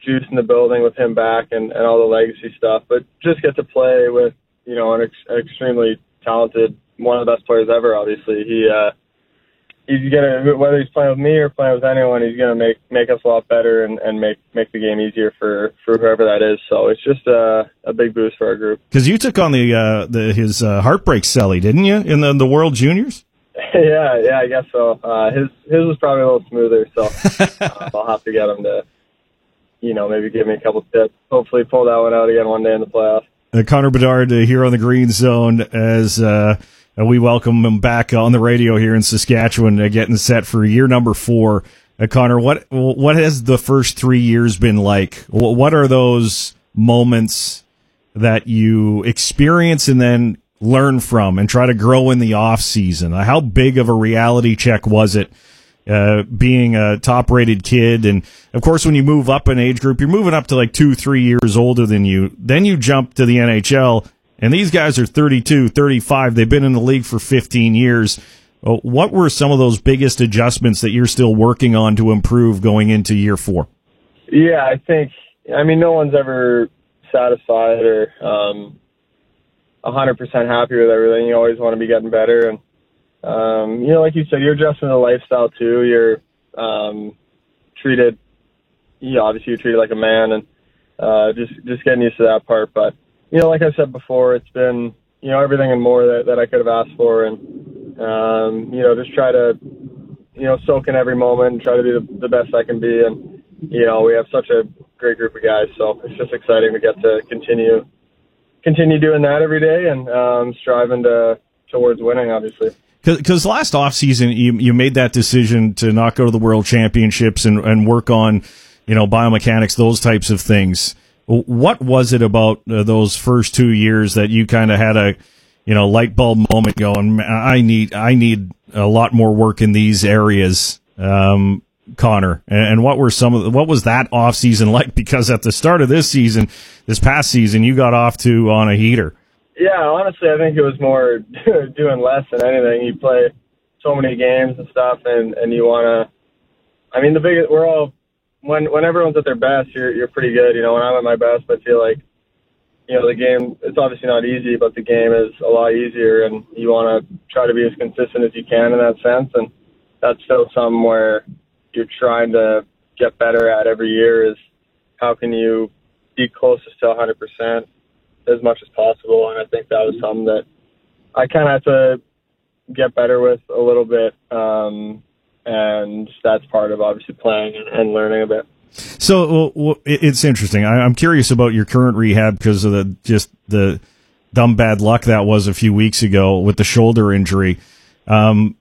juice in the building with him back and all the legacy stuff, but just get to play with, an extremely talented, one of the best players ever, obviously. He's gonna, whether he's playing with me or playing with anyone, he's gonna make us a lot better and make the game easier for whoever that is. So it's just a big boost for our group. Because you took on his heartbreak celly, didn't you, in the World Juniors? Yeah, I guess so. His was probably a little smoother, so I'll have to get him to, maybe give me a couple tips. Hopefully pull that one out again one day in the playoffs. Connor Bedard here on the Green Zone as we welcome him back on the radio here in Saskatchewan, getting set for year number 4. Connor, what has the first 3 years been like? What are those moments that you experience and then learn from and try to grow in the off season? How big of a reality check was it being a top-rated kid? And, of course, when you move up an age group, you're moving up to like 2-3 years older than you. Then you jump to the NHL, and these guys are 32, 35. They've been in the league for 15 years. What were some of those biggest adjustments that you're still working on to improve going into year 4? Yeah, no one's ever satisfied or 100% happy with everything. You always want to be getting better. And, like you said, you're adjusting to the lifestyle too. You're treated, obviously you're treated like a man, and just getting used to that part. But, like I said before, it's been, everything and more that I could have asked for. And, just try to, soak in every moment and try to be the best I can be. And, we have such a great group of guys, so it's just exciting to get to continue doing that every day and striving towards winning, obviously. Because last offseason, you made that decision to not go to the World Championships and work on, biomechanics, those types of things. What was it about those first 2 years that you kind of had a, light bulb moment going, I need a lot more work in these areas, Connor? And what was that off season like? Because at the start of this past season, you got off on a heater. Yeah, honestly, I think it was more doing less than anything. You play so many games and stuff, and you want to. We're all when everyone's at their best, you're pretty good. When I'm at my best, I feel like the game. It's obviously not easy, but the game is a lot easier, and you want to try to be as consistent as you can in that sense. And that's still something where you're trying to get better at every year. Is how can you be closest to 100%? As much as possible, and I think that was something that I kind of had to get better with a little bit, and that's part of obviously playing and learning a bit. So it's interesting. I'm curious about your current rehab because of the dumb bad luck that was a few weeks ago with the shoulder injury. All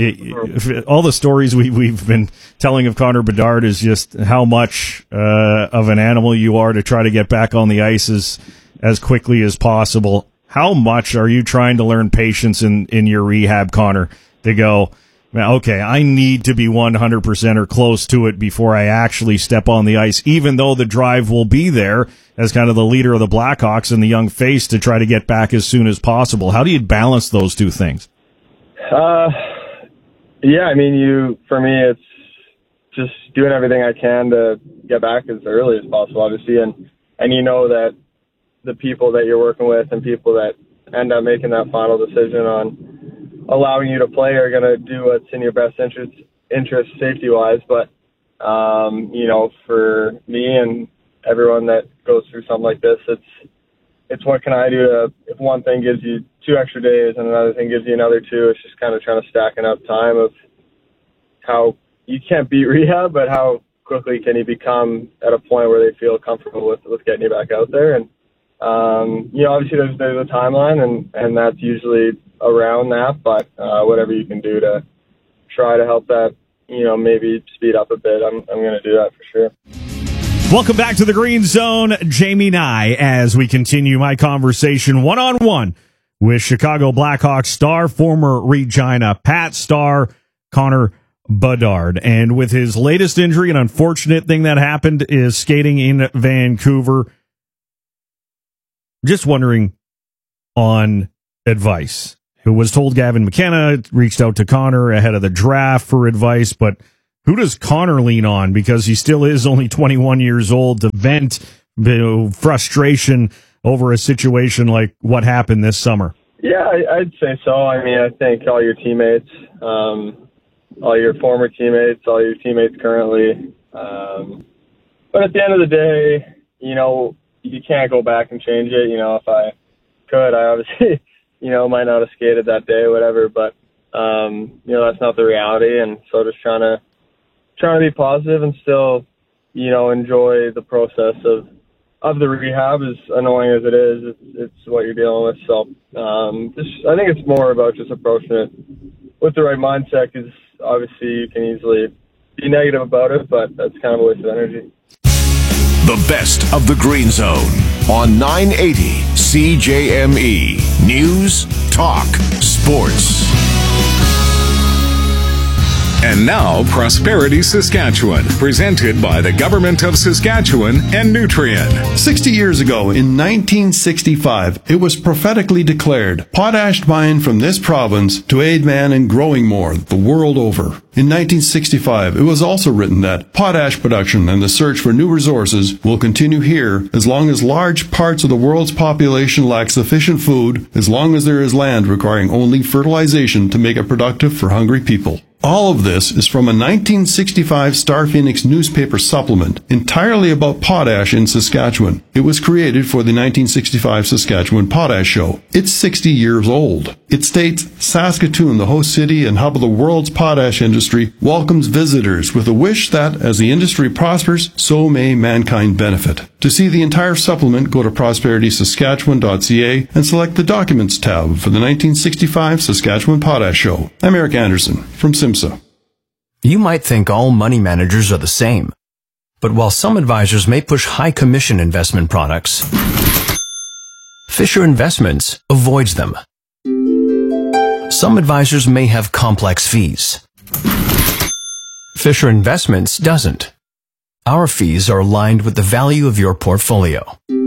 the stories we've been telling of Connor Bedard is just how much of an animal you are to try to get back on the ice as quickly as possible. How much are you trying to learn patience in your rehab, Connor, to go, okay, I need to be 100% or close to it before I actually step on the ice, even though the drive will be there as kind of the leader of the Blackhawks and the young face to try to get back as soon as possible? How do you balance those two things? Yeah, for me, it's just doing everything I can to get back as early as possible, obviously, and that the people that you're working with and people that end up making that final decision on allowing you to play are going to do what's in your best interest safety-wise. But, for me and everyone that goes through something like this, it's what can I do if one thing gives you 2 extra days and another thing gives you another 2, it's just kind of trying to stack up time of how you can't beat rehab, but how quickly can you become at a point where they feel comfortable with getting you back out there. And, obviously there's a timeline and that's usually around that, but whatever you can do to try to help that, maybe speed up a bit, I'm going to do that for sure. Welcome back to the Green Zone. Jamie Nye, as we continue my conversation one-on-one with Chicago Blackhawks star, former Regina Pat star, Connor Bedard. And with his latest injury, an unfortunate thing that happened is skating in Vancouver. Just wondering on advice. Who was told Gavin McKenna reached out to Connor ahead of the draft for advice, but Who does Connor lean on? Because he still is only 21 years old to vent frustration over a situation like what happened this summer. Yeah, I'd say so. I mean, I think all your teammates, all your former teammates, all your teammates currently. But at the end of the day, you can't go back and change it. If I could, I obviously, might not have skated that day or whatever, but, that's not the reality. And so just trying to be positive and still, enjoy the process of the rehab, as annoying as it is. It's what you're dealing with. So, I think it's more about just approaching it with the right mindset, because obviously you can easily be negative about it, but that's kind of a waste of energy. The best of the Green Zone on 980 CJME. News, talk, sports. And now, Prosperity Saskatchewan, presented by the Government of Saskatchewan and Nutrien. 60 years ago, in 1965, it was prophetically declared, potash mined from this province to aid man in growing more the world over. In 1965, it was also written that potash production and the search for new resources will continue here as long as large parts of the world's population lack sufficient food, as long as there is land requiring only fertilization to make it productive for hungry people. All of this is from a 1965 Star Phoenix newspaper supplement entirely about potash in Saskatchewan. It was created for the 1965 Saskatchewan Potash Show. It's 60 years old. It states, Saskatoon, the host city and hub of the world's potash industry, welcomes visitors with a wish that, as the industry prospers, so may mankind benefit. To see the entire supplement, go to prosperitysaskatchewan.ca and select the Documents tab for the 1965 Saskatchewan Potash Show. I'm Eric Anderson from SIMSA. You might think all money managers are the same. But while some advisors may push high commission investment products, Fisher Investments avoids them. Some advisors may have complex fees. Fisher Investments doesn't. Our fees are aligned with the value of your portfolio.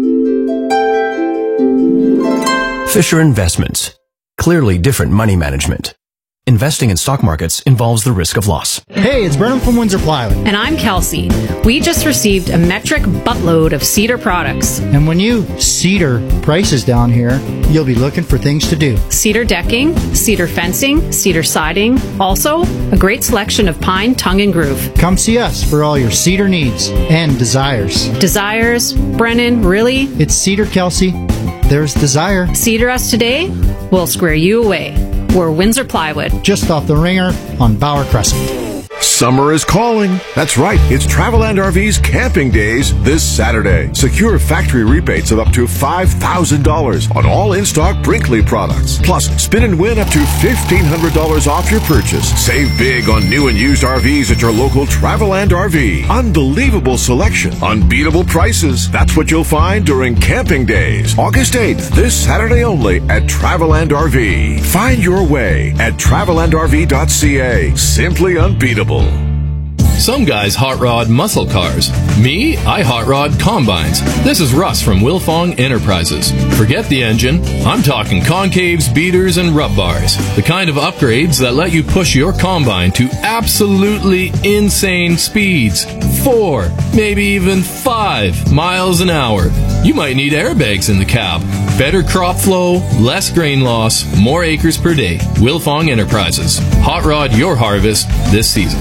Fisher Investments. Clearly different money management. Investing in stock markets involves the risk of loss. Hey, it's Brennan from Windsor Plywood. And I'm Kelsey. We just received a metric buttload of cedar products. And when you cedar prices down here, you'll be looking for things to do. Cedar decking, cedar fencing, cedar siding. Also, a great selection of pine, tongue, and groove. Come see us for all your cedar needs and desires. Desires? Brennan, really? It's Cedar, Kelsey. There's desire. Cedar us today, we'll square you away. We're Windsor Plywood. Just off the Ringer on Bauer Crescent. Summer is calling. That's right. It's Traveland RV's Camping Days this Saturday. Secure factory rebates of up to $5,000 on all in-stock Brinkley products. Plus, spin and win up to $1,500 off your purchase. Save big on new and used RVs at your local Traveland RV. Unbelievable selection. Unbeatable prices. That's what you'll find during Camping Days. August 8th, this Saturday only at Traveland RV. Find your way at travelandrv.ca. Simply unbeatable. Some guys hot rod muscle cars. Me, I hot rod combines. This is Russ from Wilfong Enterprises. Forget the engine. I'm talking concaves, beaters, and rub bars. The kind of upgrades that let you push your combine to absolutely insane speeds. 4, maybe even 5 miles an hour. You might need airbags in the cab. Better crop flow, less grain loss, more acres per day. Wilfong Enterprises. Hot rod your harvest this season.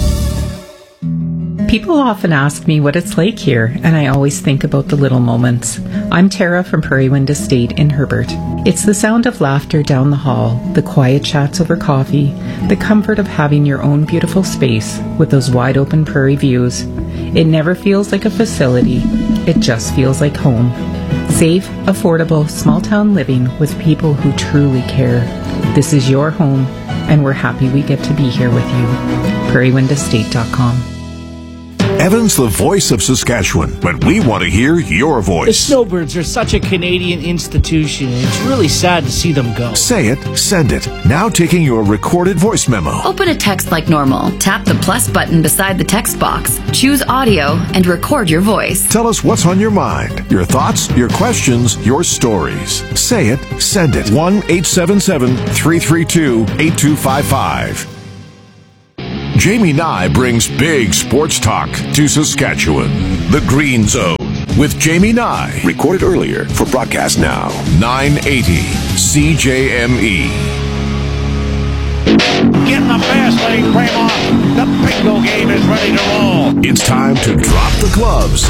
People often ask me what it's like here, and I always think about the little moments. I'm Tara from Prairie Wind Estate in Herbert. It's the sound of laughter down the hall, the quiet chats over coffee, the comfort of having your own beautiful space with those wide open prairie views. It never feels like a facility, it just feels like home. Safe, affordable, small town living with people who truly care. This is your home, and we're happy we get to be here with you. prairiewindestate.com. Evans, the voice of Saskatchewan, but we want to hear your voice. The Snowbirds are such a Canadian institution, and it's really sad to see them go. Say it, send it. Now taking your recorded voice memo. Open a text like normal. Tap the plus button beside the text box. Choose audio and record your voice. Tell us what's on your mind, your thoughts, your questions, your stories. Say it, send it. 1-877-332-8255. Jamie Nye brings big sports talk to Saskatchewan. The Green Zone with Jamie Nye. Recorded earlier for broadcast now. 980 CJME. Get in the fast lane, Fremont. The bingo game is ready to roll. It's time to drop the gloves.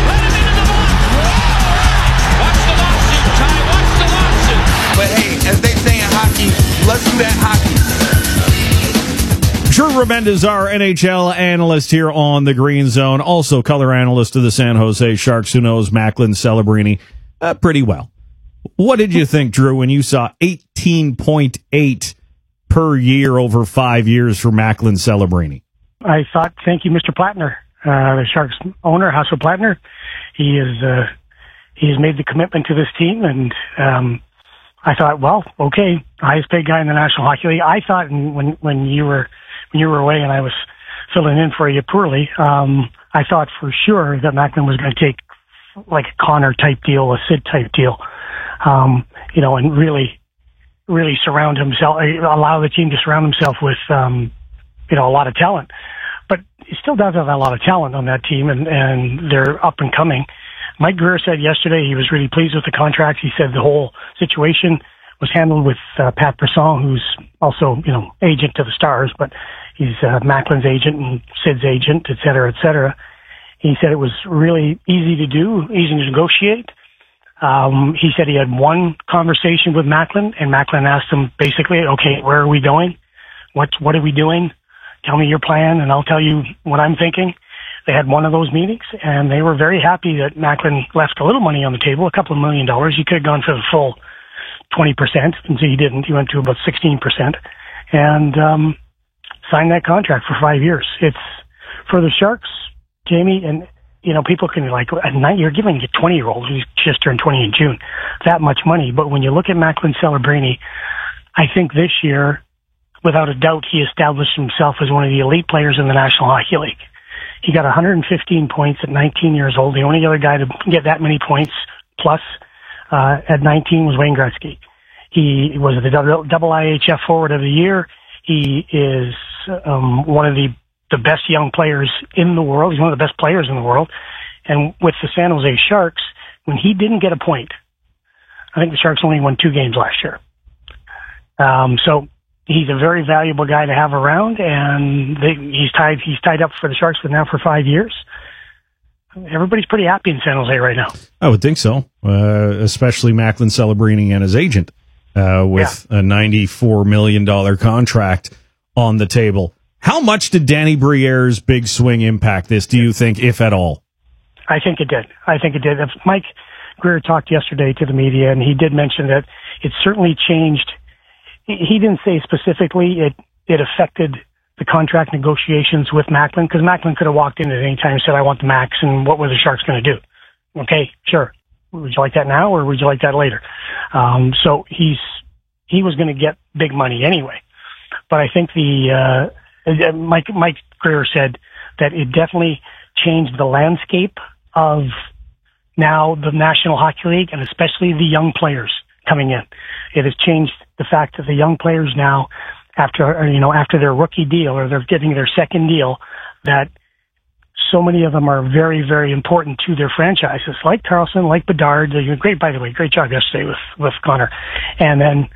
But hey, as they say in hockey, let's do that hockey. Drew Remendez, our NHL analyst here on the Green Zone, also color analyst of the San Jose Sharks, who knows Macklin Celebrini pretty well. What did you think, Drew, when you saw 18.8 per year over 5 years for Macklin Celebrini? I thought, thank you, Mr. Plattner, the Sharks owner, Hasso Plattner. He has made the commitment to this team, and I thought, well, okay, highest paid guy in the National Hockey League. I thought when you were away and I was filling in for you poorly, I thought for sure that Macklin was going to take like a Connor type deal, a Sid type deal, and really surround himself, allow the team to surround himself with, a lot of talent. But he still does have a lot of talent on that team, and they're up and coming. Mike Greer said yesterday he was really pleased with the contract. He said the whole situation was handled with Pat Brisson, who's also, agent to the Stars, but he's Macklin's agent and Sid's agent, et cetera, et cetera. He said it was really easy to do, easy to negotiate. He said he had one conversation with Macklin, and Macklin asked him basically, okay, where are we going? What are we doing? Tell me your plan, and I'll tell you what I'm thinking. They had one of those meetings, and they were very happy that Macklin left a little money on the table, a couple of $1 million. He could have gone for the full 20%, and so he didn't. He went to about 16%, and signed that contract for 5 years. It's for the Sharks, Jamie, and people can be like, at night you're giving a 20-year-old who's just turned 20 in June that much money. But when you look at Macklin Celebrini, I think this year, without a doubt, he established himself as one of the elite players in the National Hockey League. He got 115 points at 19 years old. The only other guy to get that many points plus at 19 was Wayne Gretzky. He was the double IHF Forward of the Year. He is one of the best young players in the world. He's one of the best players in the world. And with the San Jose Sharks, when he didn't get a point, I think the Sharks only won 2 games last year. So he's a very valuable guy to have around, and he's tied up for the Sharks now for 5 years. Everybody's pretty happy in San Jose right now. I would think so, especially Macklin Celebrini and his agent with a $94 million contract on the table. How much did Danny Briere's big swing impact this, do you think, if at all? I think it did. Mike Greer talked yesterday to the media, and he did mention that it certainly changed. He didn't say specifically it affected the contract negotiations with Macklin, because Macklin could have walked in at any time and said, I want the max, and what were the Sharks going to do? Okay, sure. Would you like that now, or would you like that later? So he was going to get big money anyway. But I think Mike Greer said that it definitely changed the landscape of now the National Hockey League, and especially the young players coming in. It has changed the fact that the young players now, after their rookie deal, or they're getting their second deal, that so many of them are very, very important to their franchises, like Carlson, like Bedard. Great job yesterday with Connor. And then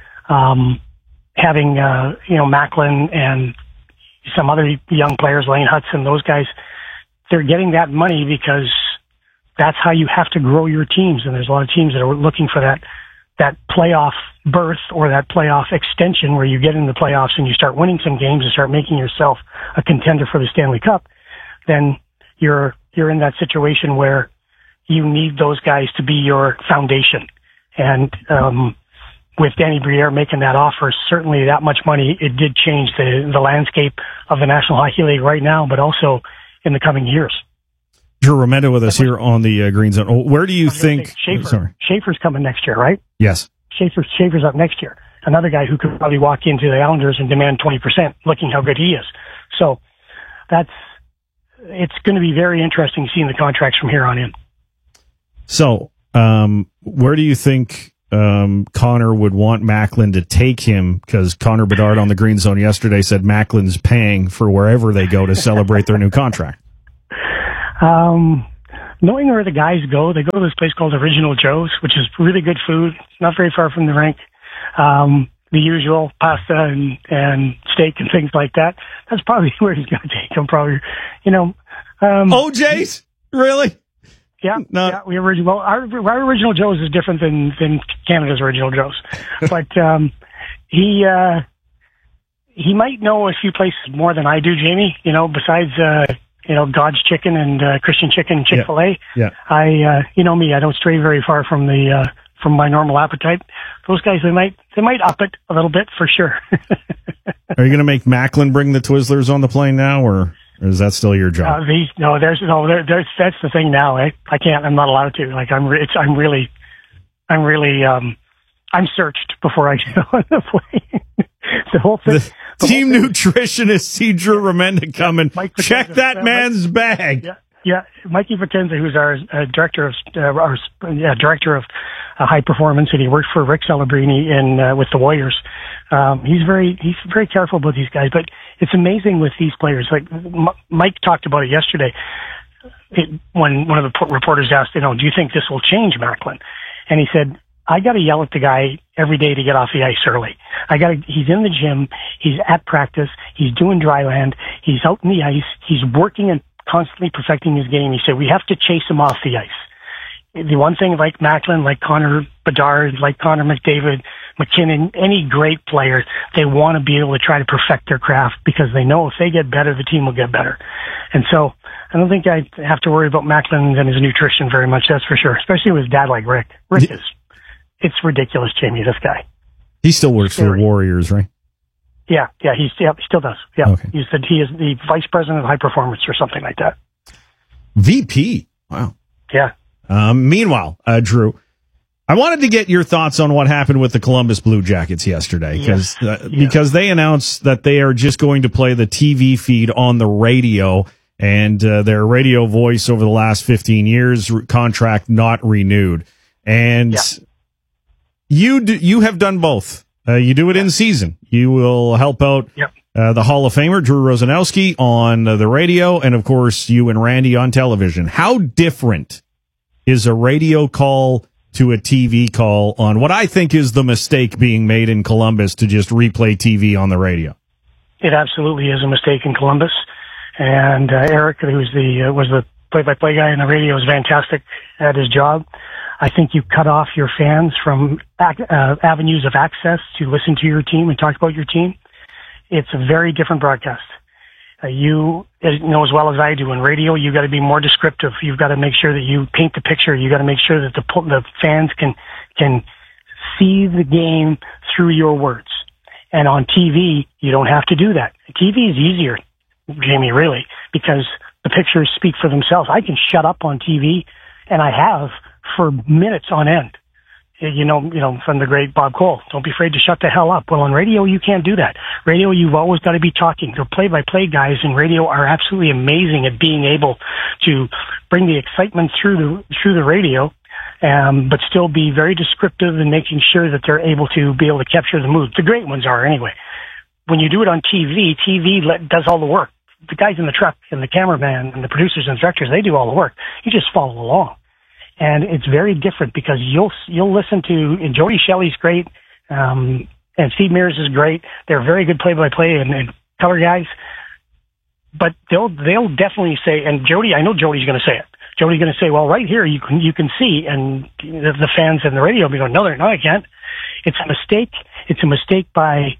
having Macklin and some other young players, Lane Hudson, those guys, they're getting that money because that's how you have to grow your teams. And there's a lot of teams that are looking for that playoff berth or that playoff extension where you get in the playoffs and you start winning some games and start making yourself a contender for the Stanley Cup. Then you're in that situation where you need those guys to be your foundation. And with Danny Briere making that offer, certainly that much money, it did change the landscape of the National Hockey League right now, but also in the coming years. Drew Remendez with us here on the Green Zone. Where do you think... Schaefer's coming next year, right? Yes. Schaefer's up next year. Another guy who could probably walk into the Islanders and demand 20%, looking how good he is. So it's going to be very interesting seeing the contracts from here on in. So, where do you think Connor would want Macklin to take him, because Connor Bedard on the Green Zone yesterday said Macklin's paying for wherever they go to celebrate their new contract. Knowing where the guys go, they go to this place called Original Joe's, which is really good food, not very far from the rink. The usual pasta and steak and things like that. That's probably where he's going to take them. Probably, OJ's? Really? Yeah, yeah. Our Original Joe's is different than Canada's Original Joe's, but he might know a few places more than I do, Jamie. Besides God's Chicken and Christian Chicken, Chick-fil-A. Yeah. I me, I don't stray very far from my normal appetite. Those guys, they might up it a little bit for sure. Are you going to make Macklin bring the Twizzlers on the plane now, or is that still your job? That's the thing now. I can't. I'm not allowed to. Like I'm searched before I get on the plane. The whole thing. The team nutritionist, C. Drew Remenda, coming. Check that man's bag. Yeah, Mikey Potenza, who's our director of high performance, and he worked for Rick Celebrini with the Warriors. He's very careful about these guys, but it's amazing with these players. Like Mike talked about it yesterday when one of the reporters asked, do you think this will change Macklin? And he said, I got to yell at the guy every day to get off the ice early. He's in the gym, he's at practice, he's doing dry land, he's out in the ice, he's working and constantly perfecting his game. He said, we have to chase him off the ice. The one thing, like Macklin, like Connor Bedard, like Connor McDavid, McKinnon, any great player, they want to be able to try to perfect their craft, because they know if they get better, the team will get better. And so I don't think I have to worry about Macklin and his nutrition very much, that's for sure, especially with a dad like Rick. It's ridiculous, Jamie, this guy. He still works for the Warriors, right? Yeah, he still does. Yeah, okay. He said he is the vice president of high performance or something like that. VP. Wow. Yeah. Meanwhile, Drew, I wanted to get your thoughts on what happened with the Columbus Blue Jackets yesterday, because they announced that they are just going to play the TV feed on the radio, and their radio voice over the last 15 years contract not renewed. And you have done both. You do it in season. You will help out the Hall of Famer, Drew Rosanowski, on the radio, and, of course, you and Randy on television. How different is a radio call to a TV call on what I think is the mistake being made in Columbus to just replay TV on the radio? It absolutely is a mistake in Columbus. And Eric, who was the play-by-play guy on the radio, was fantastic at his job. I think you cut off your fans from avenues of access to listen to your team and talk about your team. It's a very different broadcast. You know as well as I do, in radio, you got to be more descriptive. You've got to make sure that you paint the picture. You got to make sure that the fans can see the game through your words. And on TV, you don't have to do that. TV is easier, Jamie, really, because the pictures speak for themselves. I can shut up on TV, and I have for minutes on end. You know, from the great Bob Cole, don't be afraid to shut the hell up. Well, on radio, you can't do that. Radio, you've always got to be talking. The play-by-play guys in radio are absolutely amazing at being able to bring the excitement through the radio, but still be very descriptive and making sure that they're able to capture the mood. The great ones are, anyway. When you do it on TV does all the work. The guys in the truck and the cameraman and the producers and directors, they do all the work. You just follow along. And it's very different, because you'll listen to, and Jody Shelley's great, and Steve Mears is great. They're very good play-by-play and color guys. But they'll definitely say, and Jody, I know Jody's going to say it. Jody's going to say, well, right here you can see, and the fans in the radio will be going, no, I can't. It's a mistake. It's a mistake by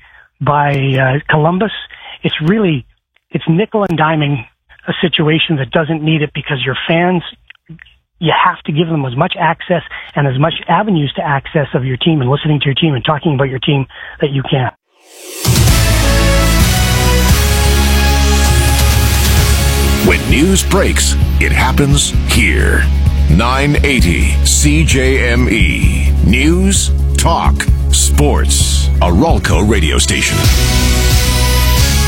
Columbus. It's nickel and diming a situation that doesn't need it, because your fans, you have to give them as much access and as much avenues to access of your team and listening to your team and talking about your team that you can. When news breaks, it happens here. 980 CJME. News, talk, sports. A Ralco radio station.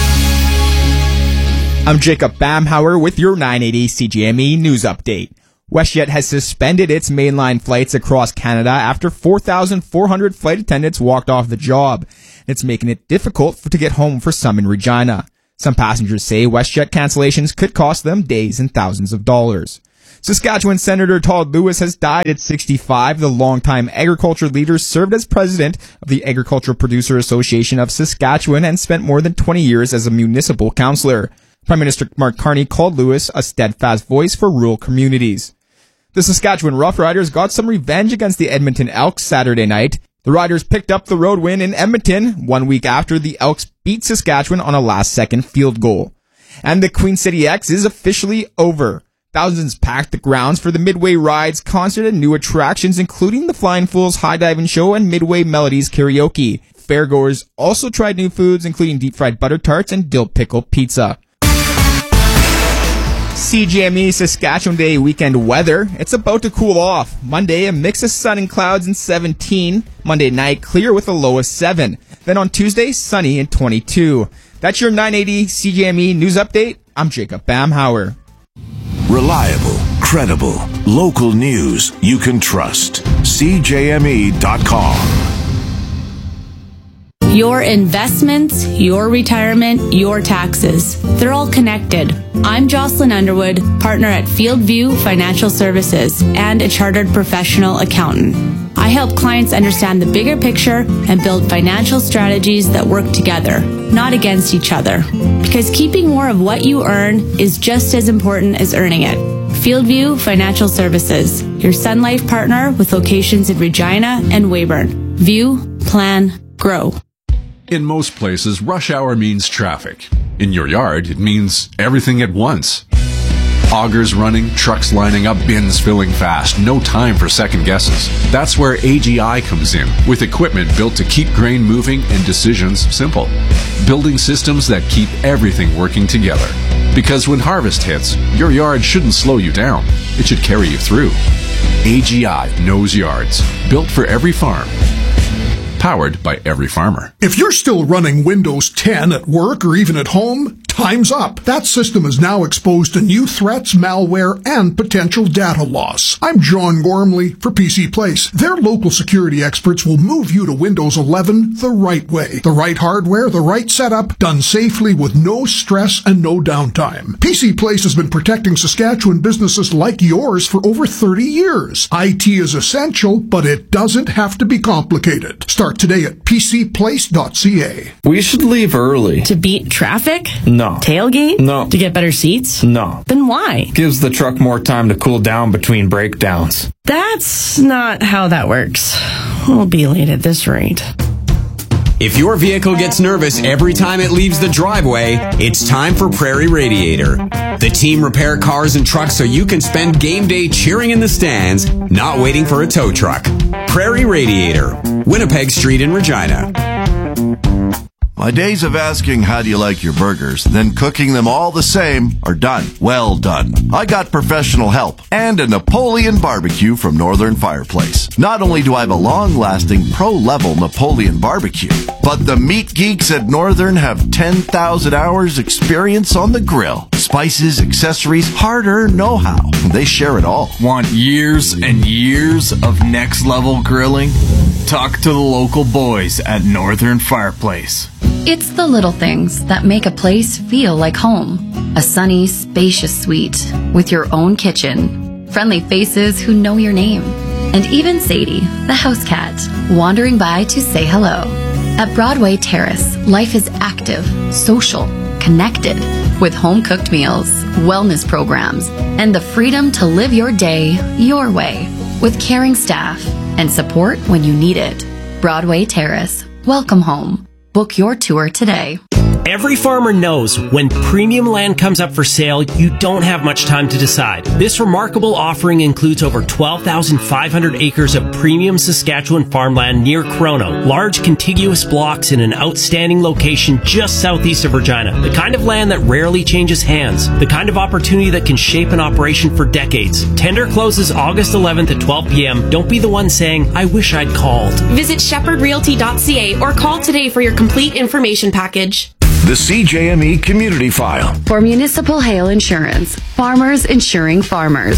I'm Jacob Bamhauer with your 980 CJME news update. WestJet has suspended its mainline flights across Canada after 4,400 flight attendants walked off the job. It's making it difficult to get home for some in Regina. Some passengers say WestJet cancellations could cost them days and thousands of dollars. Saskatchewan Senator Todd Lewis has died at 65. The longtime agriculture leader served as president of the Agricultural Producer Association of Saskatchewan and spent more than 20 years as a municipal councillor. Prime Minister Mark Carney called Lewis a steadfast voice for rural communities. The Saskatchewan Roughriders got some revenge against the Edmonton Elks Saturday night. The Riders picked up the road win in Edmonton 1 week after the Elks beat Saskatchewan on a last-second field goal. And the Queen City X is officially over. Thousands packed the grounds for the Midway Rides concert and new attractions, including the Flying Fools High Diving Show and Midway Melodies Karaoke. Fairgoers also tried new foods, including deep-fried butter tarts and dill pickle pizza. CJME Saskatchewan Day weekend weather. It's about to cool off. Monday, a mix of sun and clouds and 17. Monday night, clear with a low of 7. Then on Tuesday, sunny and 22. That's your 980 CJME news update. I'm Jacob Bamhauer. Reliable, credible, local news you can trust. CJME.com. Your investments, your retirement, your taxes. They're all connected. I'm Jocelyn Underwood, partner at Fieldview Financial Services and a chartered professional accountant. I help clients understand the bigger picture and build financial strategies that work together, not against each other. Because keeping more of what you earn is just as important as earning it. Fieldview Financial Services, your Sun Life partner with locations in Regina and Weyburn. View, plan, grow. In most places, rush hour means traffic. In your yard, it means everything at once. Augers running, trucks lining up, bins filling fast. No time for second guesses. That's where AGI comes in, with equipment built to keep grain moving and decisions simple. Building systems that keep everything working together. Because when harvest hits, your yard shouldn't slow you down. It should carry you through. AGI knows yards. Built for every farm. Powered by every farmer. If you're still running Windows 10 at work or even at home, time's up. That system is now exposed to new threats, malware, and potential data loss. I'm John Gormley for PC Place. Their local security experts will move you to Windows 11 the right way. The right hardware, the right setup, done safely with no stress and no downtime. PC Place has been protecting Saskatchewan businesses like yours for over 30 years. IT is essential, but it doesn't have to be complicated. Start today at pcplace.ca. We should leave early. To beat traffic? No. Tailgate? No. To get better seats? No. Then why? Gives the truck more time to cool down between breakdowns. That's not how that works. We'll be late at this rate. If your vehicle gets nervous every time it leaves the driveway, it's time for Prairie Radiator. The team repair cars and trucks so you can spend game day cheering in the stands, not waiting for a tow truck. Prairie Radiator, Winnipeg Street in Regina. My days of asking how do you like your burgers, then cooking them all the same are done. Well done. I got professional help and a Napoleon barbecue from Northern Fireplace. Not only do I have a long-lasting pro-level Napoleon barbecue, but the meat geeks at Northern have 10,000 hours experience on the grill. Spices, accessories, hard-earned know-how. They share it all. Want years and years of next-level grilling? Talk to the local boys at Northern Fireplace. It's the little things that make a place feel like home. A sunny, spacious suite with your own kitchen. Friendly faces who know your name. And even Sadie, the house cat, wandering by to say hello. At Broadway Terrace, life is active, social, connected, with home-cooked meals, wellness programs, and the freedom to live your day your way, with caring staff and support when you need it. Broadway Terrace, welcome home. Book your tour today. Every farmer knows when premium land comes up for sale, you don't have much time to decide. This remarkable offering includes over 12,500 acres of premium Saskatchewan farmland near Crono. Large contiguous blocks in an outstanding location just southeast of Regina. The kind of land that rarely changes hands. The kind of opportunity that can shape an operation for decades. Tender closes August 11th at 12 p.m. Don't be the one saying, I wish I'd called. Visit shepherdrealty.ca or call today for your complete information package. The CJME Community File. For Municipal Hail Insurance, farmers insuring farmers.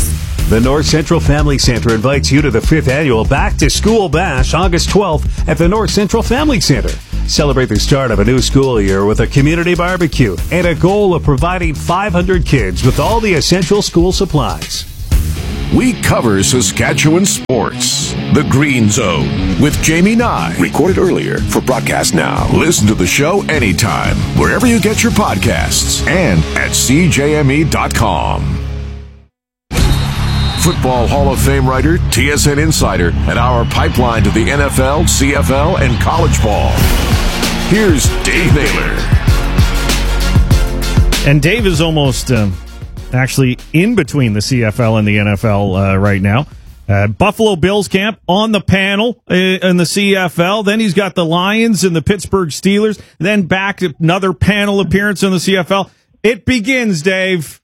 The North Central Family Center invites you to the 5th annual Back to School Bash, August 12th at the North Central Family Center. Celebrate the start of a new school year with a community barbecue and a goal of providing 500 kids with all the essential school supplies. We cover Saskatchewan sports. The Green Zone with Jamie Nye. Recorded earlier for broadcast now. Listen to the show anytime, wherever you get your podcasts and at CJME.com. Football Hall of Fame writer, TSN insider, and our pipeline to the NFL, CFL, and college ball. Here's Dave Naylor. And Dave is almost actually in between the CFL and the NFL right now. Buffalo Bills camp on the panel in the CFL. Then he's got the Lions and the Pittsburgh Steelers. Then back to another panel appearance in the CFL. It begins, Dave.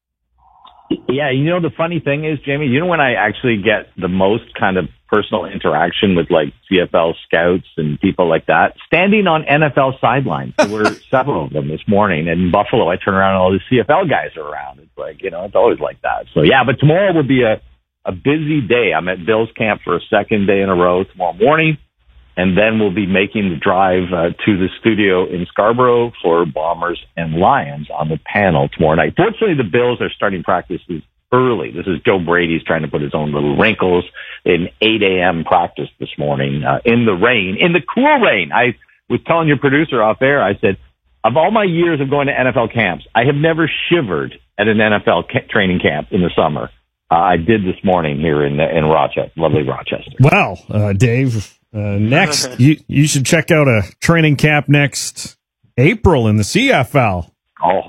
Yeah, you know, the funny thing is, Jamie, you know when I actually get the most kind of personal interaction with like CFL scouts and people like that? Standing on NFL sidelines. There were several of them this morning. And in Buffalo, I turn around and all the CFL guys are around. It's like, you know, it's always like that. So yeah, but tomorrow will be a busy day. I'm at Bills camp for a second day in a row tomorrow morning. And then we'll be making the drive to the studio in Scarborough for Bombers and Lions on the panel tomorrow night. Fortunately, the Bills are starting practices early. This is Joe Brady's trying to put his own little wrinkles in 8 a.m. practice this morning in the rain, in the cool rain. I was telling your producer off air, I said, of all my years of going to NFL camps, I have never shivered at an NFL training camp in the summer. I did this morning here in Rochester, lovely Rochester. Wow, Dave. Next, you should check out a training camp next April in the CFL. Oh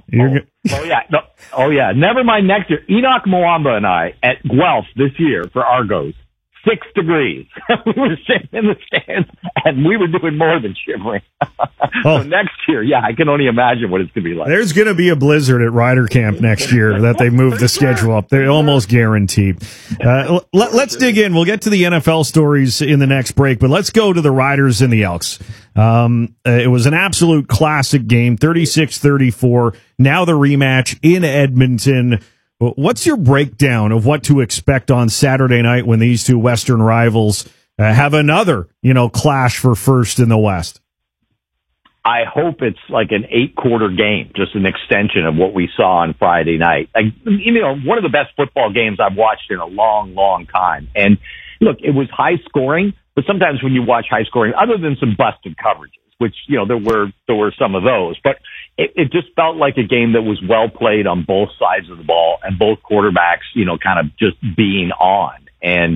yeah. Never mind next year. Enoch Mwamba and I at Guelph this year for Argos, 6 degrees. We were sitting in the stands and we were doing more than shivering. So next year, yeah, I can only imagine what it's going to be like. There's going to be a blizzard at Ryder Camp next year that they moved the schedule up. They're almost guaranteed. Let's dig in. We'll get to the NFL stories in the next break, but let's go to the Riders and the Elks. It was an absolute classic game, 36-34. Now the rematch in Edmonton. What's your breakdown of what to expect on Saturday night when these two Western rivals have another, clash for first in the West? I hope it's like an 8-quarter game, just an extension of what we saw on Friday night. One of the best football games I've watched in a long, long time. And look, it was high scoring, but sometimes when you watch high scoring, other than some busted coverages, which, there were some of those, but it just felt like a game that was well played on both sides of the ball and both quarterbacks, kind of just being on. And,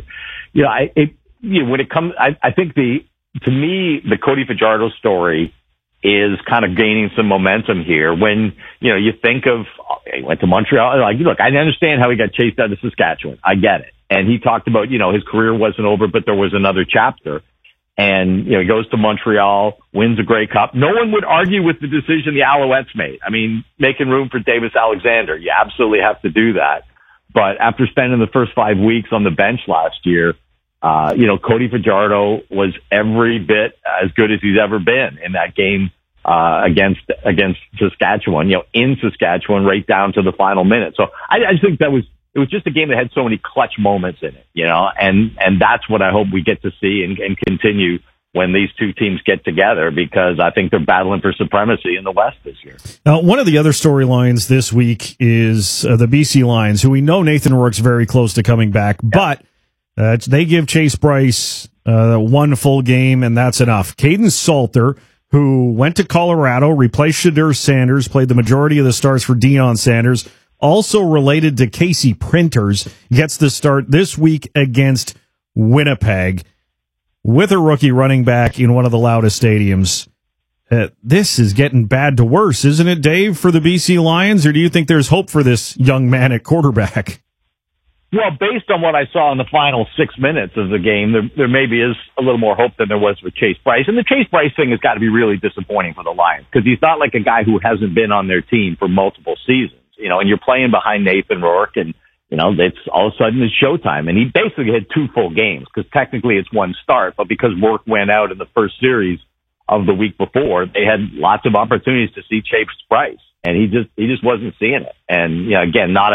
when it comes, I think to me, the Cody Fajardo story is kind of gaining some momentum here when, you think of, he went to Montreal. Look, I understand how he got chased out of Saskatchewan. I get it. And he talked about, his career wasn't over, but there was another chapter. And, he goes to Montreal, wins a Grey Cup. No one would argue with the decision the Alouettes made. I mean, making room for Davis Alexander. You absolutely have to do that. But after spending the first 5 weeks on the bench last year, Cody Fajardo was every bit as good as he's ever been in that game, against Saskatchewan, in Saskatchewan right down to the final minute. So I just think it was just a game that had so many clutch moments in it, and that's what I hope we get to see and continue when these two teams get together, because I think they're battling for supremacy in the West this year. One of the other storylines this week is the BC Lions, who we know Nathan Rourke's very close to coming back, but they give Chase Bryce one full game, and that's enough. Caden Salter, who went to Colorado, replaced Shadur Sanders, played the majority of the starts for Deion Sanders, also related to Casey Printers, gets the start this week against Winnipeg with a rookie running back in one of the loudest stadiums. This is getting bad to worse, isn't it, Dave, for the BC Lions? Or do you think there's hope for this young man at quarterback? Well, based on what I saw in the final 6 minutes of the game, there maybe is a little more hope than there was with Chase Bryce. And the Chase Bryce thing has got to be really disappointing for the Lions, because he's not like a guy who hasn't been on their team for multiple seasons, and you're playing behind Nathan Rourke, and, it's all of a sudden it's showtime. And he basically had 2 full games, because technically it's one start, but because Rourke went out in the first series of the week before, they had lots of opportunities to see Chase Bryce, and he just wasn't seeing it. And, again, not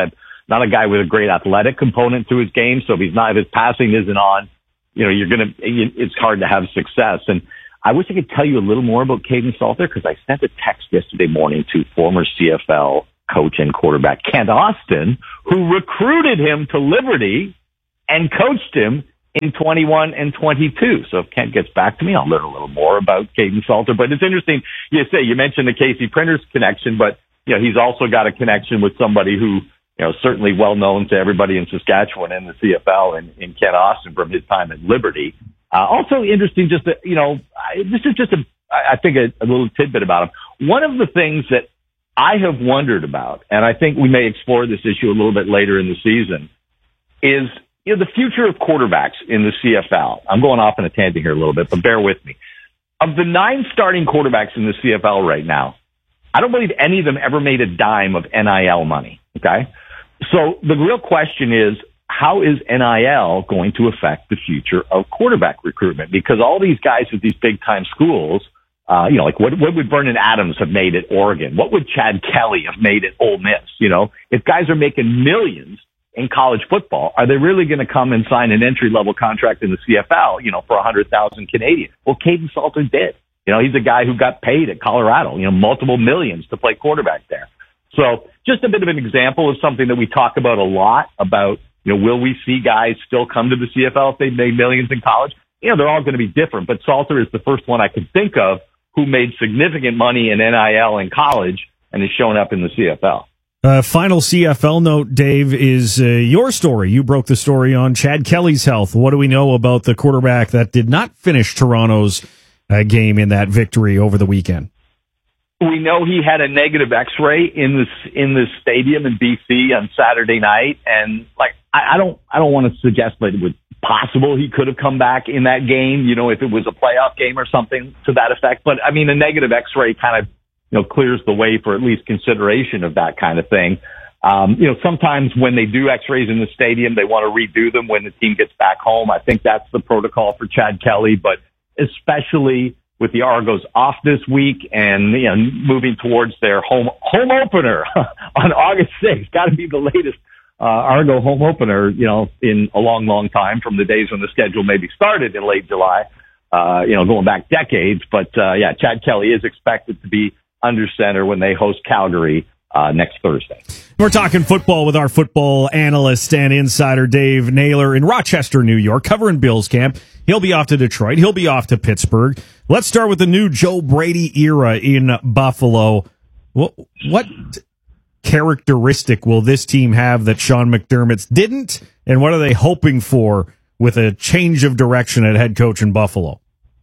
not a guy with a great athletic component to his game. So if his passing isn't on, it's hard to have success. And I wish I could tell you a little more about Kaidon Salter, because I sent a text yesterday morning to former CFL coach and quarterback Kent Austin, who recruited him to Liberty and coached him in 21 and 22. So if Kent gets back to me, I'll learn a little more about Kaidon Salter. But it's interesting. You mentioned the Casey Printers connection, but he's also got a connection with somebody who, certainly well known to everybody in Saskatchewan and the CFL, and in Kent Austin from his time at Liberty. Also interesting, this is just I think a little tidbit about him. One of the things that I have wondered about, and I think we may explore this issue a little bit later in the season, is the future of quarterbacks in the CFL. I'm going off on a tangent here a little bit, but bear with me. Of the 9 starting quarterbacks in the CFL right now, I don't believe any of them ever made a dime of NIL money. Okay. So the real question is, how is NIL going to affect the future of quarterback recruitment? Because all these guys at these big time schools, like what would Vernon Adams have made at Oregon? What would Chad Kelly have made at Ole Miss? If guys are making millions in college football, are they really going to come and sign an entry level contract in the CFL, for 100,000 Canadian? Well, Kaidon Salter did. He's a guy who got paid at Colorado, multiple millions to play quarterback there. So just a bit of an example of something that we talk about a lot about, will we see guys still come to the CFL if they made millions in college? They're all going to be different, but Salter is the first one I could think of who made significant money in NIL in college and is showing up in the CFL. Final CFL note, Dave, is your story. You broke the story on Chad Kelly's health. What do we know about the quarterback that did not finish Toronto's game in that victory over the weekend? We know he had a negative X-ray in the stadium in BC on Saturday night, and I don't want to suggest that it was possible he could have come back in that game, if it was a playoff game or something to that effect. But I mean, a negative X-ray kind of clears the way for at least consideration of that kind of thing. Sometimes when they do X-rays in the stadium, they want to redo them when the team gets back home. I think that's the protocol for Chad Kelly, but especially with the Argos off this week and moving towards their home opener on August 6th. Got to be the latest Argo home opener, in a long, long time, from the days when the schedule maybe started in late July, going back decades. But Chad Kelly is expected to be under center when they host Calgary next Thursday. We're talking football with our football analyst and insider Dave Naylor in Rochester, New York, covering Bills camp. He'll be off to Detroit. He'll be off to Pittsburgh. Let's start with the new Joe Brady era in Buffalo. What characteristic will this team have that Sean McDermott's didn't? And what are they hoping for with a change of direction at head coach in Buffalo?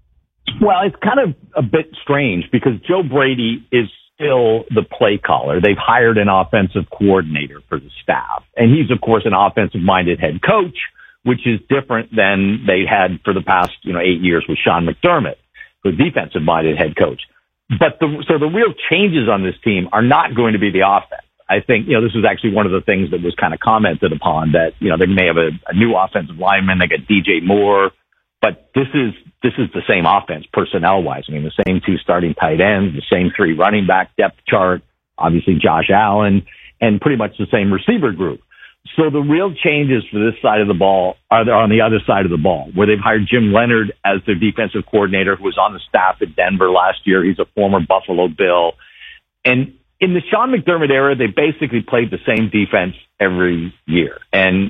Well, it's kind of a bit strange because Joe Brady is still the play caller. They've hired an offensive coordinator for the staff, and he's, of course, an offensive-minded head coach, which is different than they had for the past 8 years with Sean McDermott, who's a defensive-minded head coach. But so the real changes on this team are not going to be the offense. I think, this was actually one of the things that was kind of commented upon, that, they may have a new offensive lineman. They got DJ Moore, but this is the same offense personnel-wise. I mean, the same 2 starting tight ends, the same 3 running back depth chart, obviously Josh Allen, and pretty much the same receiver group. So the real changes for this side of the ball are on the other side of the ball, where they've hired Jim Leonard as their defensive coordinator, who was on the staff at Denver last year. He's a former Buffalo Bill. And in the Sean McDermott era, they basically played the same defense every year, and,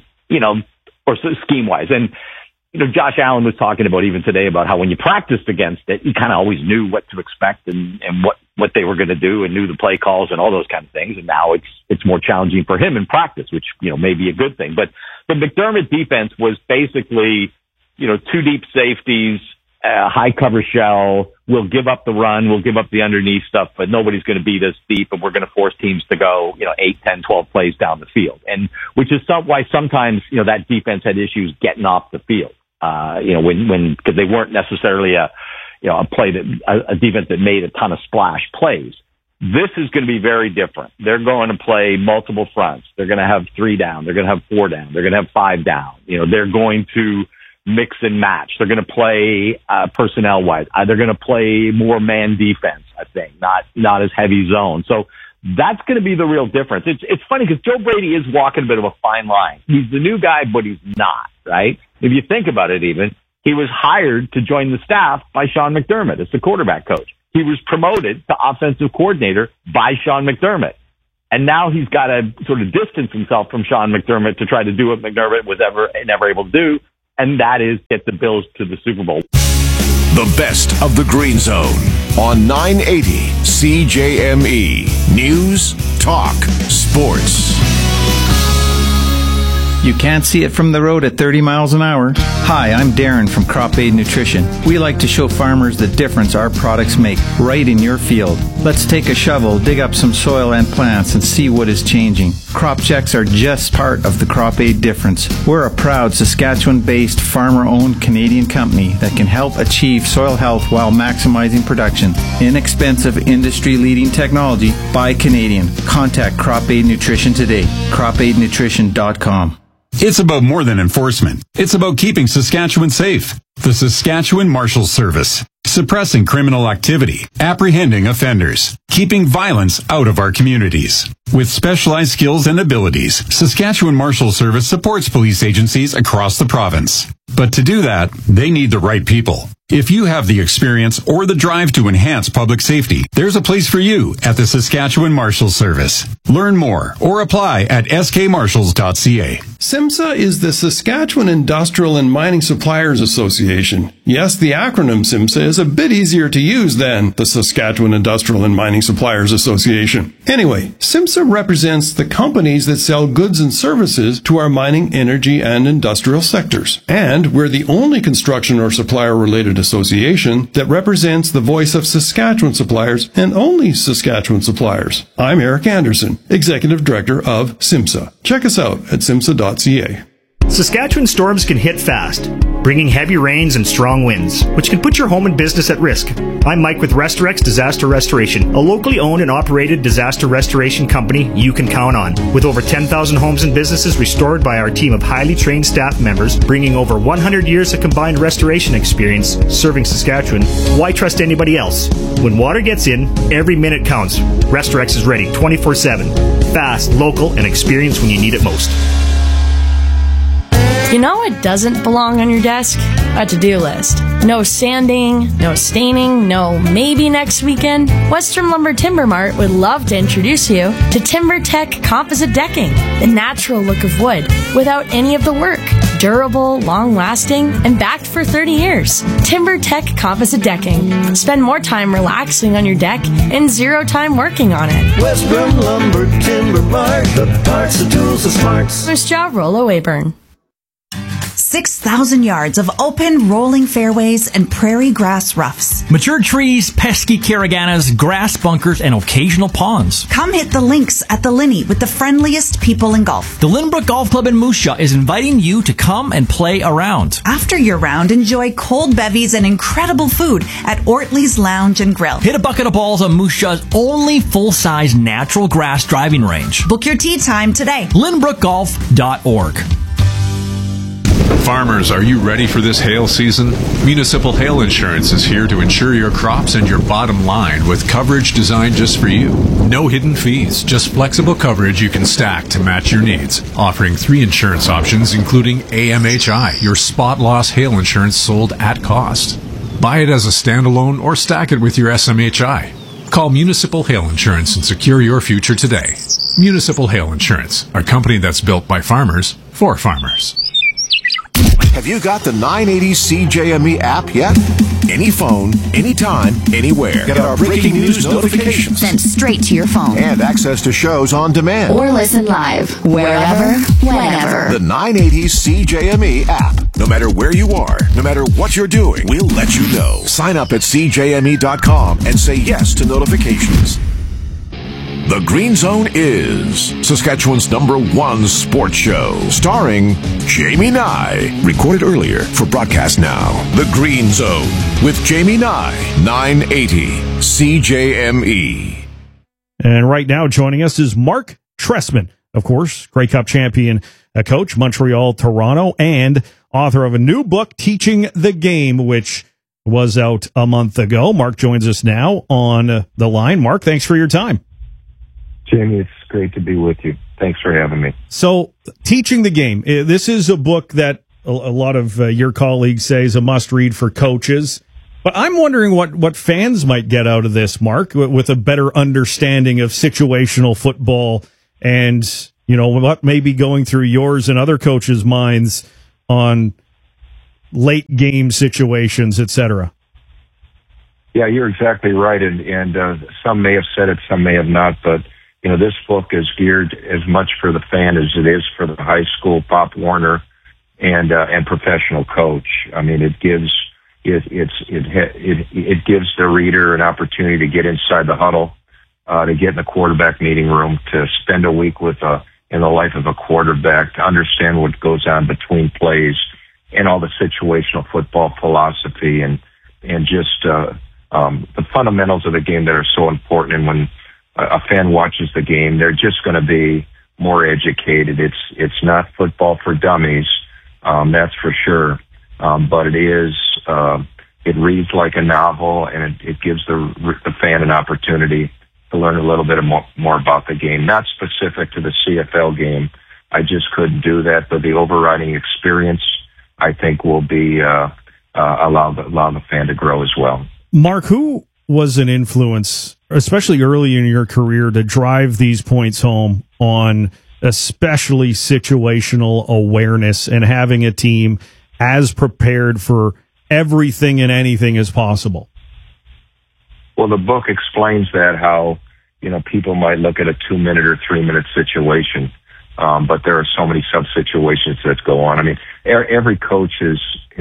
or scheme-wise. And, Josh Allen was talking about even today about how when you practiced against it, you kind of always knew what to expect and what they were going to do and knew the play calls and all those kind of things. And now it's more challenging for him in practice, which, may be a good thing. But the McDermott defense was basically, 2 deep safeties, high cover shell. We'll give up the run. We'll give up the underneath stuff, but nobody's going to beat us deep, and we're going to force teams to go, 8, 10, 12 plays down the field. And which is why sometimes, that defense had issues getting off the field. Because they weren't necessarily a defense that made a ton of splash plays. This is going to be very different. They're going to play multiple fronts. They're going to have 3 down. They're going to have 4 down. They're going to have 5 down. They're going to mix and match. They're going to play personnel wise. They're going to play more man defense, I think, not as heavy zone. So That's going to be the real difference. It's funny because Joe Brady is walking a bit of a fine line. He's the new guy, but he's not, right? If you think about it even, he was hired to join the staff by Sean McDermott as the quarterback coach. He was promoted to offensive coordinator by Sean McDermott. And now he's got to sort of distance himself from Sean McDermott to try to do what McDermott was never able to do, and that is get the Bills to the Super Bowl. The best of the Green Zone on 980 CJME. News, talk, sports. You can't see it from the road at 30 miles an hour. Hi, I'm Darren from Crop Aid Nutrition. We like to show farmers the difference our products make right in your field. Let's take a shovel, dig up some soil and plants, and see what is changing. Crop checks are just part of the Crop Aid difference. We're a proud Saskatchewan-based, farmer-owned Canadian company that can help achieve soil health while maximizing production. Inexpensive, industry-leading technology by Canadian. Contact Crop Aid Nutrition today. CropAidNutrition.com. It's about more than enforcement. It's about keeping Saskatchewan safe. The Saskatchewan Marshals Service. Suppressing criminal activity, apprehending offenders, keeping violence out of our communities. With specialized skills and abilities, Saskatchewan Marshals Service supports police agencies across the province. But to do that, they need the right people. If you have the experience or the drive to enhance public safety, there's a place for you at the Saskatchewan Marshals Service. Learn more or apply at skmarshals.ca. SIMSA is the Saskatchewan Industrial and Mining Suppliers Association. Yes, the acronym SIMSA is a bit easier to use than the Saskatchewan Industrial and Mining Suppliers Association. Anyway, SIMSA represents the companies that sell goods and services to our mining, energy, and industrial sectors. And we're the only construction or supplier-related association that represents the voice of Saskatchewan suppliers and only Saskatchewan suppliers. I'm Eric Anderson, Executive Director of SIMSA. Check us out at simsa.ca. Saskatchewan storms can hit fast, bringing heavy rains and strong winds, which can put your home and business at risk. I'm Mike with Restorex Disaster Restoration, a locally owned and operated disaster restoration company you can count on. With over 10,000 homes and businesses restored by our team of highly trained staff members, bringing over 100 years of combined restoration experience serving Saskatchewan, why trust anybody else? When water gets in, every minute counts. Restorex is ready 24/7. Fast, local, and experienced when you need it most. You know what doesn't belong on your desk? A to-do list. No sanding, no staining, no maybe next weekend. Western Lumber Timber Mart would love to introduce you to TimberTech Composite Decking, the natural look of wood without any of the work. Durable, long-lasting, and backed for 30 years. TimberTech Composite Decking. Spend more time relaxing on your deck and zero time working on it. Western Lumber Timber Mart, the parts, the tools, the smarts. First job, Rollo Weyburn. 6,000 yards of open, rolling fairways and prairie grass roughs. Mature trees, pesky caraganas, grass bunkers, and occasional ponds. Come hit the links at the Linney with the friendliest people in golf. The Lynbrook Golf Club in Moose Jaw is inviting you to come and play around. After your round, enjoy cold bevies and incredible food at Ortley's Lounge and Grill. Hit a bucket of balls on Moose Jaw's only full-size natural grass driving range. Book your tee time today. LynbrookGolf.org. Farmers, are you ready for this hail season? Municipal Hail Insurance is here to insure your crops and your bottom line with coverage designed just for you. No hidden fees, just flexible coverage you can stack to match your needs. Offering 3 insurance options, including AMHI, your spot loss hail insurance sold at cost. Buy it as a standalone or stack it with your SMHI. Call Municipal Hail Insurance and secure your future today. Municipal Hail Insurance, a company that's built by farmers for farmers. Have you got the 980 CJME app yet? Any phone, anytime, anywhere. Get our breaking news notifications sent straight to your phone. And access to shows on demand. Or listen live, wherever, whenever. The 980 CJME app. No matter where you are, no matter what you're doing, we'll let you know. Sign up at CJME.com and say yes to notifications. The Green Zone is Saskatchewan's #1 sports show, starring Jamie Nye. Recorded earlier for broadcast now. The Green Zone with Jamie Nye, 980 CJME. And right now joining us is Mark Trestman, of course, Grey Cup champion coach, Montreal, Toronto, and author of a new book, Teaching the Game, which was out a month ago. Mark joins us now on the line. Mark, thanks for your time. Jamie, it's great to be with you. Thanks for having me. So, Teaching the Game. This is a book that a lot of your colleagues say is a must-read for coaches. But I'm wondering what fans might get out of this, Mark, with a better understanding of situational football and, what may be going through yours and other coaches' minds on late game situations, et cetera. Yeah, you're exactly right. And some may have said it, some may have not, but this book is geared as much for the fan as it is for the high school Pop Warner and professional coach. I mean, it gives the reader an opportunity to get inside the huddle, to get in the quarterback meeting room, to spend a week in the life of a quarterback, to understand what goes on between plays and all the situational football philosophy and just the fundamentals of the game that are so important. And when a fan watches the game, they're just going to be more educated. It's not football for dummies, that's for sure. But it reads like a novel, and it gives the fan an opportunity to learn a little bit more about the game. Not specific to the CFL game. I just couldn't do that, but the overriding experience, I think, will be allow the fan to grow as well. Mark, who was an influence, especially early in your career, to drive these points home on especially situational awareness and having a team as prepared for everything and anything as possible? Well, the book explains that, how, people might look at a 2-minute or 3-minute situation, but there are so many sub-situations that go on. I mean, every coach has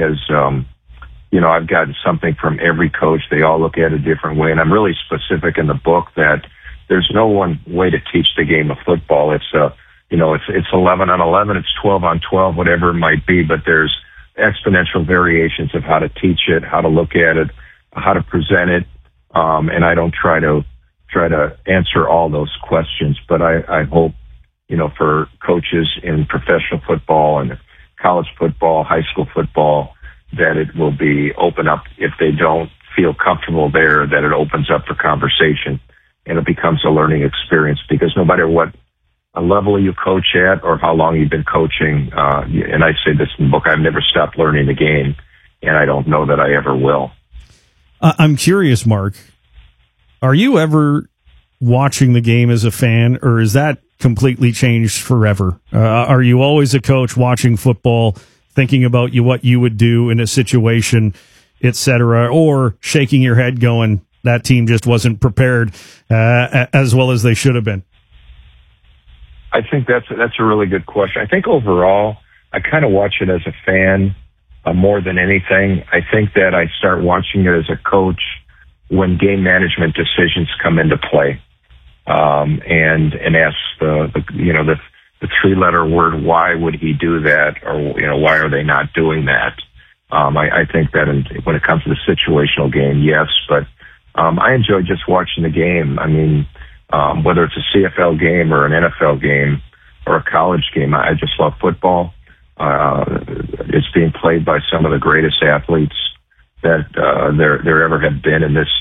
I've gotten something from every coach. They all look at it a different way. And I'm really specific in the book that there's no one way to teach the game of football. It's 11 on 11, it's 12 on 12, whatever it might be, but there's exponential variations of how to teach it, how to look at it, how to present it. And I don't try to answer all those questions, but I hope, for coaches in professional football and college football, high school football, that it will be open up. If they don't feel comfortable there, that it opens up for conversation and it becomes a learning experience, because no matter what a level you coach at or how long you've been coaching, and I say this in the book, I've never stopped learning the game, and I don't know that I ever will. I'm curious, Mark, are you ever watching the game as a fan, or is that completely changed forever? Are you always a coach watching football, thinking about what you would do in a situation, et cetera, or shaking your head going, that team just wasn't prepared as well as they should have been? I think that's a really good question. I think overall, I kind of watch it as a fan more than anything. I think that I start watching it as a coach when game management decisions come into play, and ask the 3-letter word, why would he do that, or why are they not doing that? I think that when it comes to the situational game, yes, but I enjoy just watching the game. I mean, whether it's a CFL game or an NFL game or a college game, I just love football. It's being played by some of the greatest athletes that there ever have been in this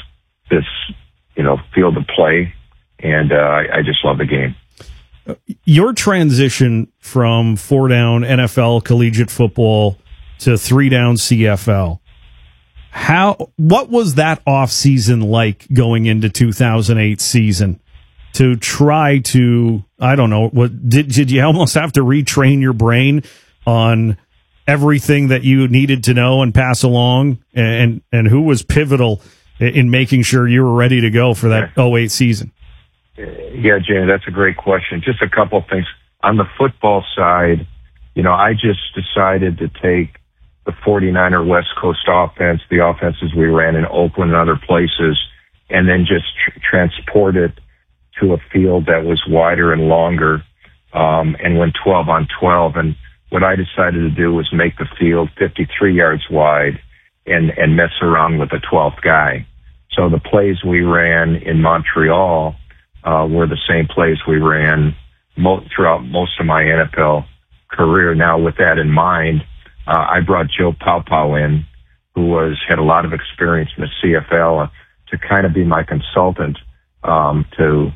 field of play, and I just love the game. Your transition from 4-down NFL collegiate football to 3-down CFL, what was that off season like going into 2008 season to try to, I don't know, did you almost have to retrain your brain on everything that you needed to know and pass along, and who was pivotal in making sure you were ready to go for that 08 season? Yeah, Jamie, that's a great question. Just a couple of things. On the football side, I just decided to take the 49er West Coast offense, the offenses we ran in Oakland and other places, and then just transport it to a field that was wider and longer, and went 12 on 12. And what I decided to do was make the field 53 yards wide and mess around with the 12th guy. So the plays we ran in Montreal were the same plays we ran throughout most of my NFL career. Now, with that in mind, I brought Joe Paopao in, who had a lot of experience in the CFL, to kind of be my consultant, to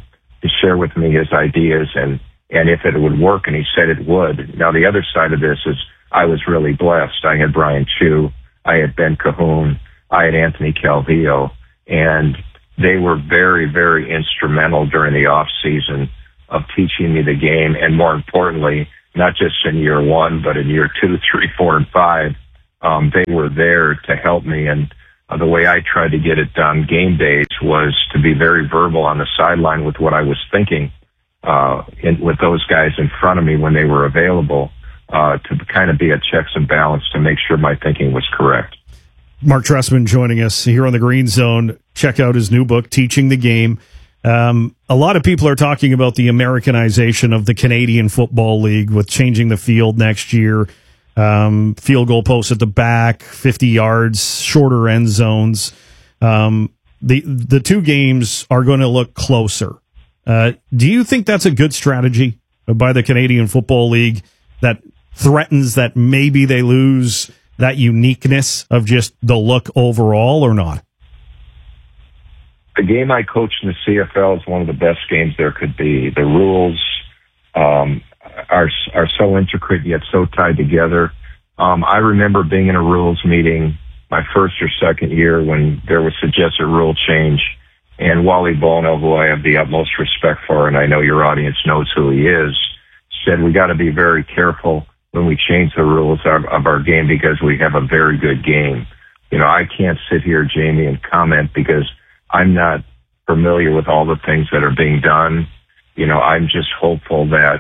to share with me his ideas and if it would work, and he said it would. Now, the other side of this is I was really blessed. I had Brian Chu, I had Ben Cahoon, I had Anthony Calvillo, and they were very, very instrumental during the off season of teaching me the game, and more importantly, not just in year 1, but in year 2, 3, 4, and 5, they were there to help me. And the way I tried to get it done game days was to be very verbal on the sideline with what I was thinking, with those guys in front of me when they were available, to kind of be a checks and balance to make sure my thinking was correct. Mark Trestman joining us here on the Green Zone. Check out his new book, Teaching the Game. A lot of people are talking about the Americanization of the Canadian Football League with changing the field next year. Field goal posts at the back, 50 yards, shorter end zones. The two games are going to look closer. Do you think that's a good strategy by the Canadian Football League that threatens that maybe they lose that uniqueness of just the look overall, or not? The game I coached in the CFL is one of the best games there could be. The rules are so intricate yet so tied together. I remember being in a rules meeting my first or second year when there was suggested rule change, and Wally Bono, who I have the utmost respect for, and I know your audience knows who he is, said we got to be very careful when we change the rules of our game because we have a very good game. You know, I can't sit here, Jamie, and comment because I'm not familiar with all the things that are being done. You know, I'm just hopeful that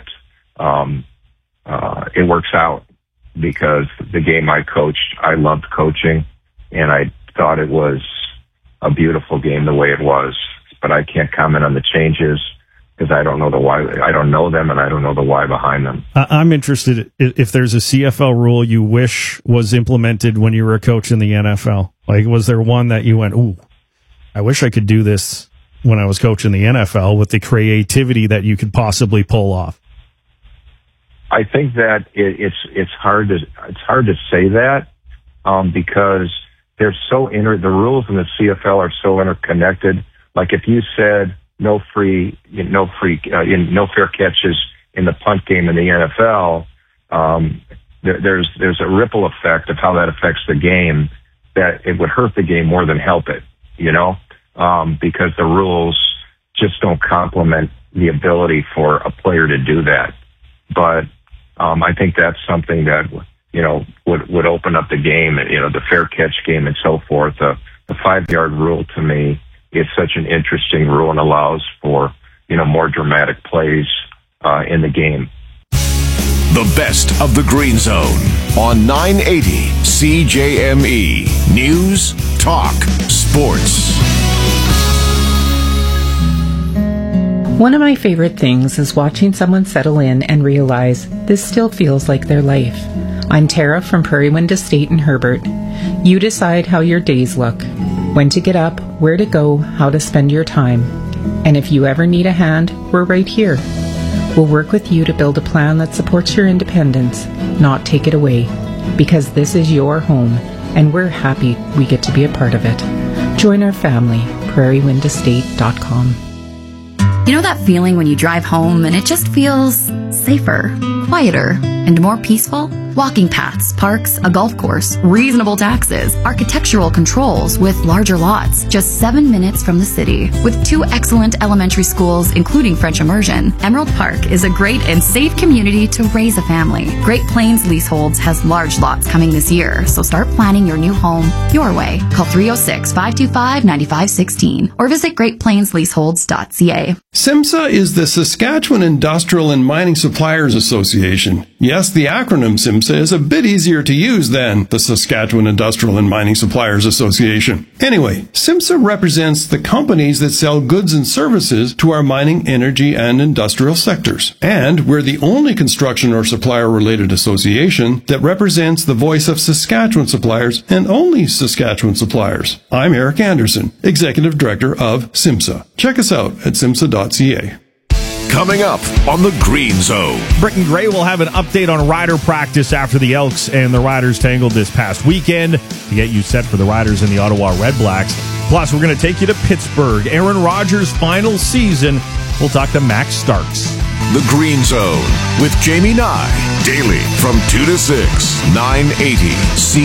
it works out because the game I coached, I loved coaching, and I thought it was a beautiful game the way it was. But I can't comment on the changes because I don't know the why. I don't know them, and I don't know the why behind them. I'm interested if there's a CFL rule you wish was implemented when you were a coach in the NFL. Like, was there one that you went, ooh, I wish I could do this when I was coaching the NFL with the creativity that you could possibly pull off? I think that it's hard to say that because they're so the rules in the CFL are so interconnected. Like if you said no fair catches in the punt game in the NFL, there's a ripple effect of how that affects the game that it would hurt the game more than help it, you know, because the rules just don't complement the ability for a player to do that. But I think that's something that, you know, would open up the game, you know, the fair catch game and so forth. The 5-yard rule to me is such an interesting rule and allows for, you know, more dramatic plays in the game. The best of the Green Zone on 980 CJME. News, talk, sports. One of my favorite things is watching someone settle in and realize this still feels like their life. I'm Tara from Prairie Wind Estate in Herbert. You decide how your days look, when to get up, where to go, how to spend your time. And if you ever need a hand, we're right here. We'll work with you to build a plan that supports your independence, not take it away. Because this is your home, and we're happy we get to be a part of it. Join our family, prairiewindestate.com. You know that feeling when you drive home and it just feels safer, quieter, and more peaceful? Walking paths, parks, a golf course, reasonable taxes, architectural controls with larger lots, just 7 minutes from the city. With 2 excellent elementary schools, including French immersion, Emerald Park is a great and safe community to raise a family. Great Plains Leaseholds has large lots coming this year, so start planning your new home your way. Call 306-525-9516 or visit greatplainsleaseholds.ca. SIMSA is the Saskatchewan Industrial and Mining Suppliers Association. Yes, the acronym SIMSA is a bit easier to use than the Saskatchewan Industrial and Mining Suppliers Association. Anyway, SIMSA represents the companies that sell goods and services to our mining, energy, and industrial sectors. And we're the only construction or supplier-related association that represents the voice of Saskatchewan suppliers and only Saskatchewan suppliers. I'm Eric Anderson, Executive Director of SIMSA. Check us out at simsa.ca. Coming up on the Green Zone. Britton Gray will have an update on rider practice after the Elks and the Riders tangled this past weekend to get you set for the Riders and the Ottawa Red Blacks. Plus, we're going to take you to Pittsburgh, Aaron Rodgers' final season we'll talk to Max Starks. The Green Zone with Jamie Nye. Daily from 2 to 6, 980